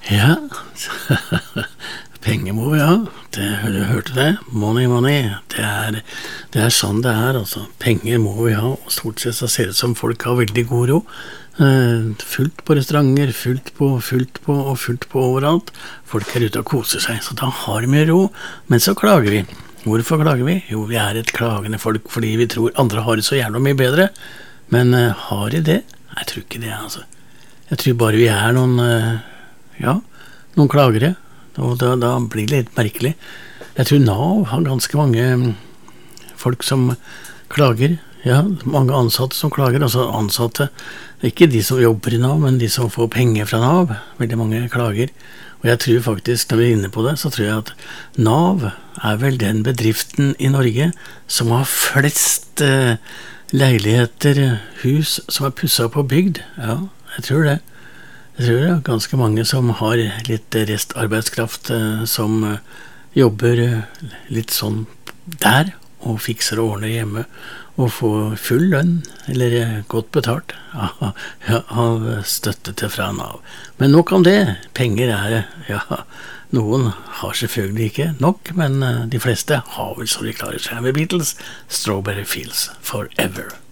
Ja, penger må vi ha. Du hørte det. Money, money. Det er sånn det er, altså. Penger må vi ha, og stort sett så ser det ut som folk har veldig god råd. Fullt på restauranter, fullt på overalt. Folk er ute og koser seg, så da har de mye råd. Men så klager vi. Hvorfor klager vi? Jo, vi er et klagende folk fordi vi tror andre har det så jævla mye bedre. Men har de det? Jeg tror ikke det, altså. Jeg tror bare vi er noen klagere, og da blir det litt merkelig. Jeg tror Nav har ganske mange folk som klager, mange ansatte som klager, altså ansatte, ikke de som jobber i Nav, men de som får penger fra Nav, veldig mange klager. Og jeg tror faktisk, når vi er inne på det, så tror jeg at Nav er vel den bedriften i Norge som har flest leiligheter, hus som er pusset på bygd. Ja, jeg tror det. Jeg tror det er ganske mange som har litt restarbeidskraft som jobber litt sånn der og fikser og ordner hjemme og får full lønn eller godt betalt av støtte til fra Nav. Men nok om det. Penger noen har selvfølgelig ikke nok, men de fleste har vel så de klarer seg med Beatles. Strawberry Fields Forever.